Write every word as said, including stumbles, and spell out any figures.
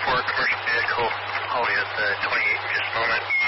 four, commercial vehicle, Holly is uh, twenty-eight, just a moment.